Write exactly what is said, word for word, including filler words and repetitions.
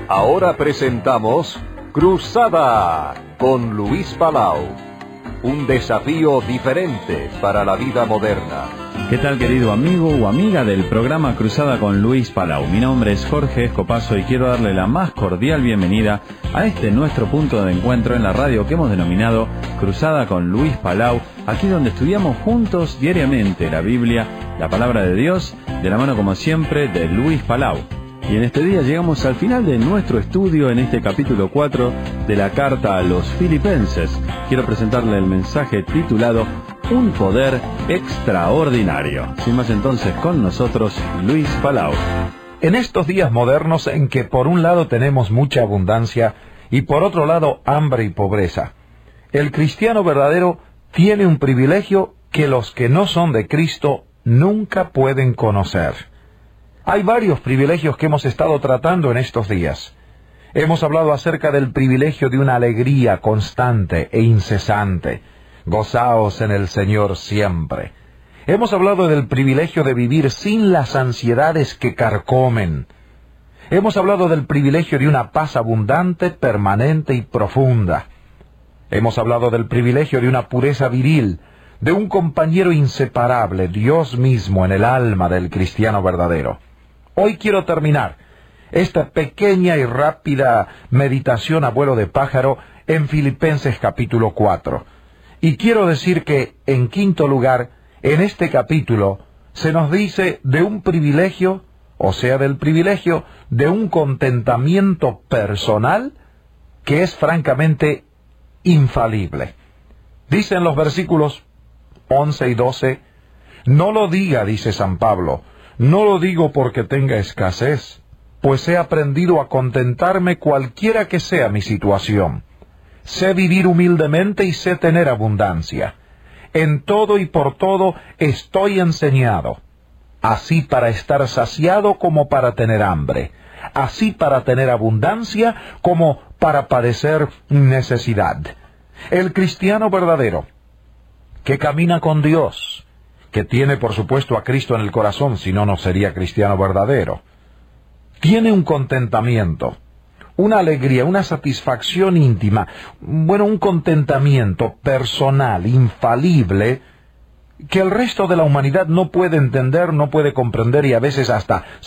Ahora presentamos Cruzada con Luis Palau. Un desafío diferente para la vida moderna. ¿Qué tal, querido amigo o amiga del programa Cruzada con Luis Palau? Mi nombre es Jorge Escopazo y quiero darle la más cordial bienvenida a este nuestro punto de encuentro en la radio que hemos denominado Cruzada con Luis Palau, aquí donde estudiamos juntos diariamente la Biblia, la Palabra de Dios, de la mano como siempre de Luis Palau. Y en este día llegamos al final de nuestro estudio en este capítulo cuatro de la carta a los Filipenses. Quiero presentarle el mensaje titulado Un poder extraordinario. Sin más entonces, con nosotros Luis Palau. En estos días modernos en que por un lado tenemos mucha abundancia y por otro lado hambre y pobreza, el cristiano verdadero tiene un privilegio que los que no son de Cristo nunca pueden conocer. Hay varios privilegios que hemos estado tratando en estos días. Hemos hablado acerca del privilegio de una alegría constante e incesante. Gozaos en el Señor siempre. Hemos hablado del privilegio de vivir sin las ansiedades que carcomen. Hemos hablado del privilegio de una paz abundante, permanente y profunda. Hemos hablado del privilegio de una pureza viril, de un compañero inseparable, Dios mismo en el alma del cristiano verdadero. Hoy quiero terminar esta pequeña y rápida meditación a vuelo de pájaro en Filipenses capítulo cuatro. Y quiero decir que, en quinto lugar, en este capítulo se nos dice de un privilegio, o sea, del privilegio de un contentamiento personal que es francamente infalible. Dicen los versículos once y doce, no lo diga, dice San Pablo, no lo digo porque tenga escasez, pues he aprendido a contentarme cualquiera que sea mi situación. Sé vivir humildemente y sé tener abundancia. En todo y por todo estoy enseñado, así para estar saciado como para tener hambre, así para tener abundancia como para padecer necesidad. El cristiano verdadero, que camina con Dios, que tiene por supuesto a Cristo en el corazón, si no, no sería cristiano verdadero, tiene un contentamiento, una alegría, una satisfacción íntima, bueno, un contentamiento personal, infalible, que el resto de la humanidad no puede entender, no puede comprender y a veces hasta